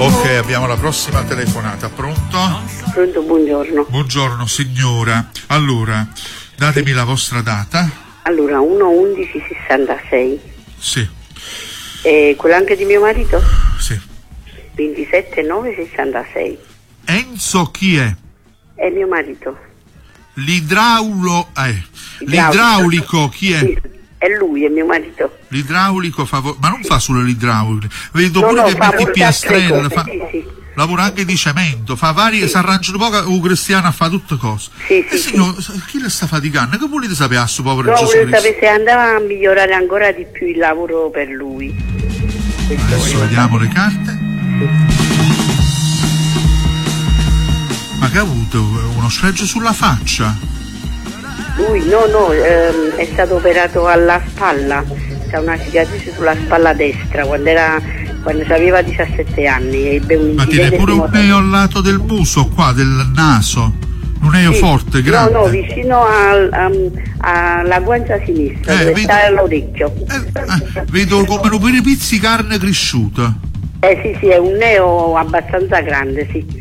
Ok, abbiamo la prossima telefonata. Pronto? Pronto, buongiorno. Buongiorno signora. Allora, datemi la vostra data. Allora, 1-11-66. Sì. E quello anche di mio marito? Sì. 27-9-66. Enzo chi è? È mio marito. L'idraulico chi è? Sì, è lui, è mio marito. L'idraulico ma non fa solo l'idraulico, vedo No, pure no, che fa mette i piastrelle, sì. lavora anche di cemento, fa varie, si arrangiano poco, un cristiano fa tutte cose. Sì, signor, chi le sta faticando? Che volete sapere a suo povero Gesù volevo Cristo? sapere se andava a migliorare ancora di più il lavoro per lui. Adesso vediamo le carte. Ma che ha avuto uno sfregio sulla faccia? Lui no, è stato operato alla spalla, c'ha una cicatrice sulla spalla destra quando aveva 17 anni. Ebbe un Ma tiene pure un neo al lato del muso qua, del naso, un neo forte, grande. No, vicino alla guancia sinistra, dove sta l'orecchio. Vedo come un per pizzi carne cresciuta. Sì, è un neo abbastanza grande, sì.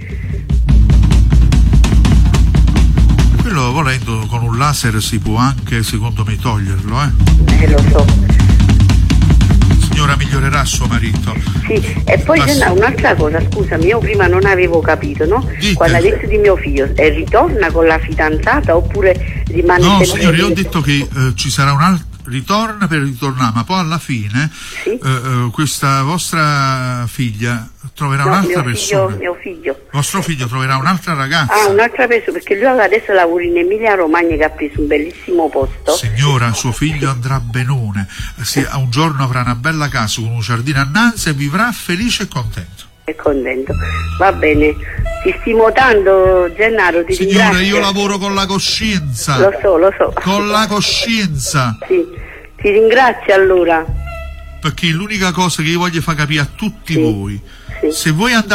Quello volendo con un laser si può anche, secondo me, toglierlo, lo so. Signora, migliorerà suo marito. Sì, e poi c'è un'altra cosa, scusami, io prima non avevo capito, no? Dite. Quando ha detto di mio figlio, ritorna con la fidanzata oppure rimane No, sempre... signore, io ho detto che ci sarà un altro ritorna per ritornare, ma poi alla fine questa vostra figlia troverà un'altra persona. Mio figlio. Vostro figlio troverà un'altra ragazza. Ah, un'altra persona, perché lui adesso lavora in Emilia Romagna, che ha preso un bellissimo posto. Signora, suo figlio andrà benone, un giorno avrà una bella casa con un giardino annanzi e vivrà felice e contento. È contento, va bene. Ti stimo tanto, Gennaro, ti Signora, ringrazio. io lavoro con la coscienza. Lo so. Con la coscienza. Sì, ti ringrazio allora. Perché l'unica cosa che io voglio far capire a tutti voi, Sì. se voi andate